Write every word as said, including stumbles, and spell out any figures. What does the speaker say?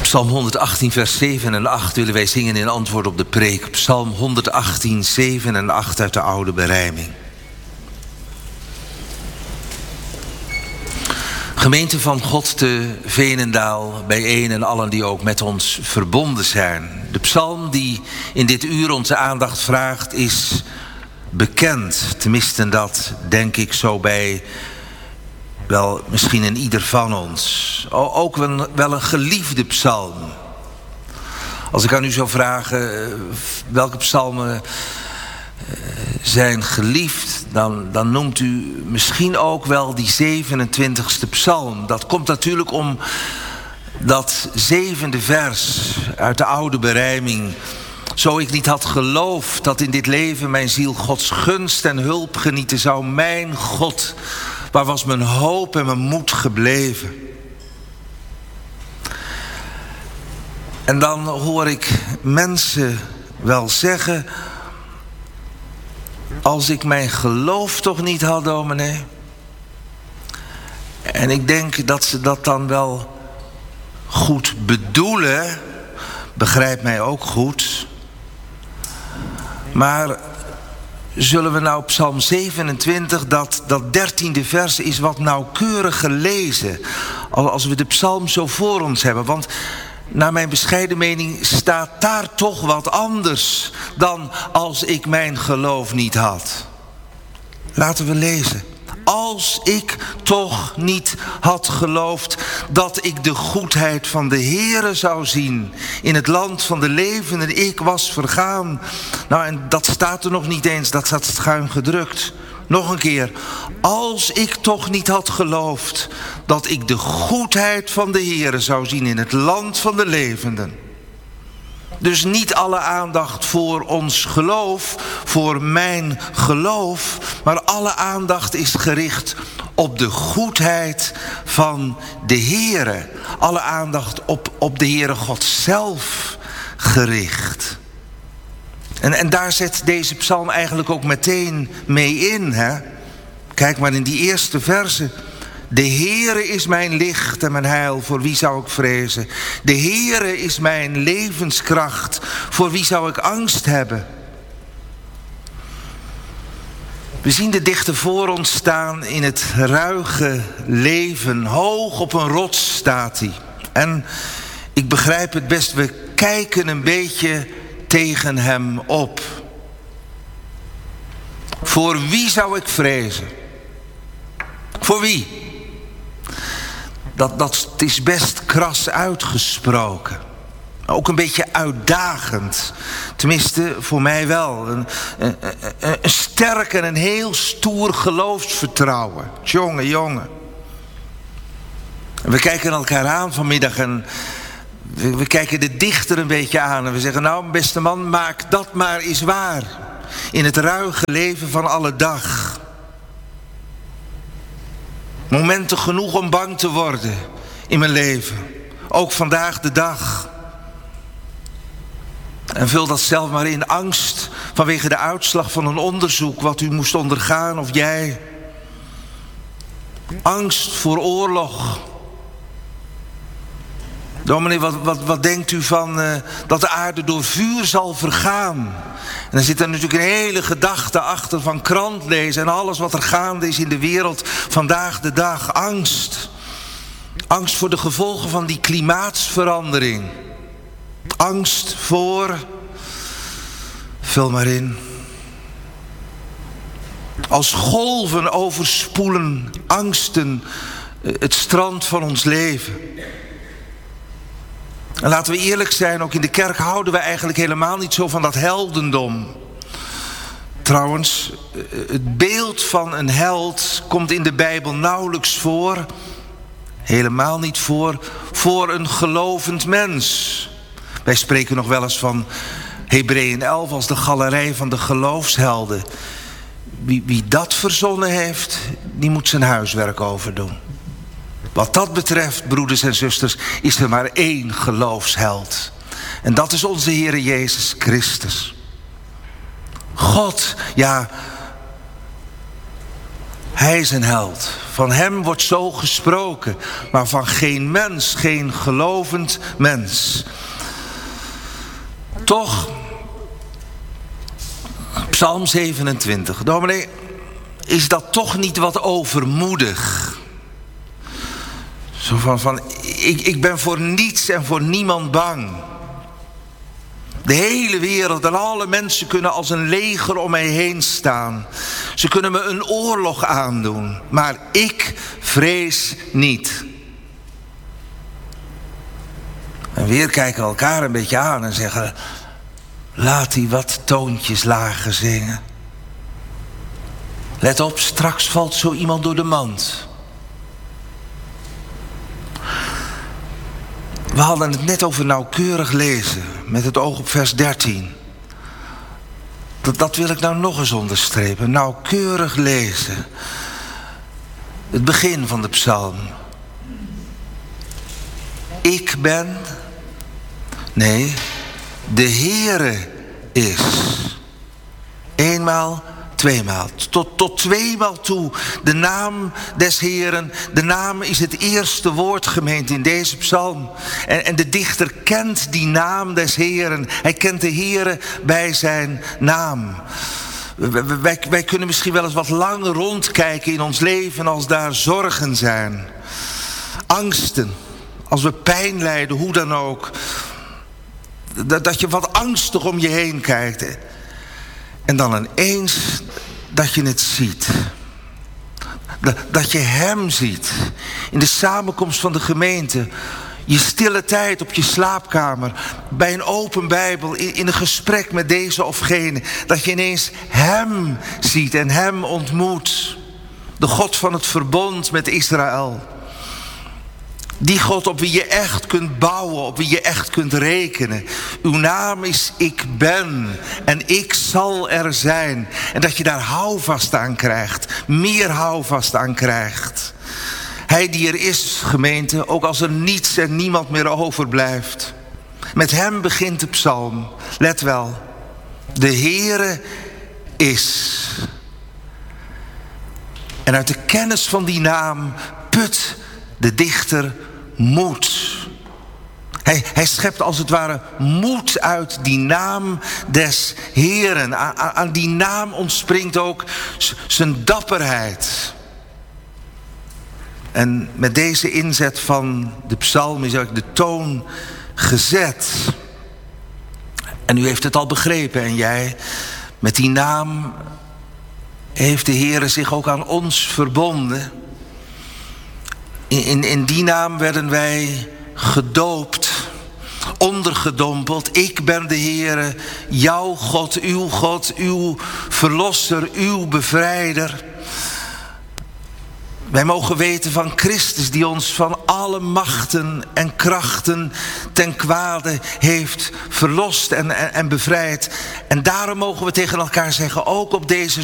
Psalm honderdachttien, vers zeven en acht willen wij zingen in antwoord op de preek. Psalm honderdachttien, zeven en acht uit de oude berijming. Gemeente van God te Veenendaal, bijeen en allen die ook met ons verbonden zijn. De psalm die in dit uur onze aandacht vraagt is bekend. Tenminste, dat denk ik zo bij wel misschien in ieder van ons. Ook wel een geliefde psalm. Als ik aan u zou vragen welke psalmen zijn geliefd, dan, dan noemt u misschien ook wel die zevenentwintigste psalm. Dat komt natuurlijk om dat zevende vers uit de oude berijming. Zo ik niet had geloofd dat in dit leven mijn ziel Gods gunst en hulp genieten zou. Mijn God, waar was mijn hoop en mijn moed gebleven? En dan hoor ik mensen wel zeggen: als ik mijn geloof toch niet had, dominee. En ik denk dat ze dat dan wel goed bedoelen. Begrijp mij ook goed. Maar zullen we nou Psalm zevenentwintig, dat, dat dertiende vers, is wat nauwkeurig gelezen. Als we de psalm zo voor ons hebben. Want naar mijn bescheiden mening staat daar toch wat anders dan als ik mijn geloof niet had. Laten we lezen. Als ik toch niet had geloofd dat ik de goedheid van de Heere zou zien in het land van de levenden, ik was vergaan. Nou, en dat staat er nog niet eens, dat staat schuin gedrukt. Nog een keer. Als ik toch niet had geloofd dat ik de goedheid van de Heere zou zien in het land van de levenden. Dus niet alle aandacht voor ons geloof, voor mijn geloof, maar alle aandacht is gericht op de goedheid van de Heere. Alle aandacht op, op de Heere God zelf gericht. En, en daar zet deze psalm eigenlijk ook meteen mee in. Hè? Kijk maar in die eerste verse. De Heere is mijn licht en mijn heil, voor wie zou ik vrezen? De Heere is mijn levenskracht, voor wie zou ik angst hebben? We zien de dichter voor ons staan in het ruige leven. Hoog op een rots staat hij. En ik begrijp het best, we kijken een beetje tegen hem op. Voor wie zou ik vrezen? Voor wie? Dat, dat is best kras uitgesproken. Ook een beetje uitdagend. Tenminste, voor mij wel. Een, een, een, een sterk en een heel stoer geloofsvertrouwen. Jongen, jongen. We kijken elkaar aan vanmiddag en we, we kijken de dichter een beetje aan. En we zeggen, nou beste man, maak dat maar eens waar. In het ruige leven van alle dag. Momenten genoeg om bang te worden in mijn leven. Ook vandaag de dag. En vul dat zelf maar in. Angst vanwege de uitslag van een onderzoek wat u moest ondergaan of jij. Angst voor oorlog. Dominee, wat, wat, wat denkt u van uh, dat de aarde door vuur zal vergaan? En dan zit er natuurlijk een hele gedachte achter van krant lezen en alles wat er gaande is in de wereld vandaag de dag. Angst. Angst voor de gevolgen van die klimaatsverandering. Angst voor, vul maar in. Als golven overspoelen angsten het strand van ons leven. En laten we eerlijk zijn, ook in de kerk houden we eigenlijk helemaal niet zo van dat heldendom. Trouwens, het beeld van een held komt in de Bijbel nauwelijks voor. Helemaal niet voor, voor een gelovend mens. Wij spreken nog wel eens van Hebreeën elf als de galerij van de geloofshelden. Wie, wie dat verzonnen heeft, die moet zijn huiswerk overdoen. Wat dat betreft, broeders en zusters, is er maar één geloofsheld. En dat is onze Heere Jezus Christus. God, ja, Hij is een held. Van hem wordt zo gesproken, maar van geen mens, geen gelovend mens. Toch, Psalm zevenentwintig. Dominee, is dat toch niet wat overmoedig? Zo van, van ik, ik ben voor niets en voor niemand bang. De hele wereld en alle mensen kunnen als een leger om mij heen staan. Ze kunnen me een oorlog aandoen, maar ik vrees niet. En weer kijken we elkaar een beetje aan en zeggen, laat die wat toontjes lager zingen. Let op, straks valt zo iemand door de mand. We hadden het net over nauwkeurig lezen, met het oog op vers dertien. Dat, dat wil ik nou nog eens onderstrepen. Nauwkeurig lezen. Het begin van de psalm. Ik ben... Nee, de Heere is. Eenmaal, tweemaal. Tot, tot tweemaal toe. De naam des Heeren. De naam is het eerste woord, gemeente, in deze psalm. En, en de dichter kent die naam des Heeren. Hij kent de Heere bij zijn naam. Wij, wij, wij kunnen misschien wel eens wat lang rondkijken in ons leven als daar zorgen zijn. Angsten. Als we pijn lijden, hoe dan ook. Dat, dat je wat angstig om je heen kijkt. En dan ineens dat je het ziet. Dat, dat je hem ziet. In de samenkomst van de gemeente. Je stille tijd op je slaapkamer. Bij een open Bijbel. In, in een gesprek met deze of gene. Dat je ineens hem ziet en hem ontmoet. De God van het verbond met Israël. Die God op wie je echt kunt bouwen, op wie je echt kunt rekenen. Uw naam is ik ben en ik zal er zijn. En dat je daar houvast aan krijgt, meer houvast aan krijgt. Hij die er is, gemeente, ook als er niets en niemand meer overblijft. Met hem begint de psalm. Let wel, de Heere is. En uit de kennis van die naam put de dichter moed. Hij, hij schept als het ware moed uit die naam des Heeren. A, a, aan die naam ontspringt ook z, zijn dapperheid. En met deze inzet van de psalm is ook de toon gezet. En u heeft het al begrepen en jij, met die naam heeft de Heere zich ook aan ons verbonden. In, in, in die naam werden wij gedoopt, ondergedompeld. Ik ben de Heere, jouw God, uw God, uw verlosser, uw bevrijder. Wij mogen weten van Christus die ons van alle machten en krachten ten kwade heeft verlost en, en, en bevrijd. En daarom mogen we tegen elkaar zeggen, ook op deze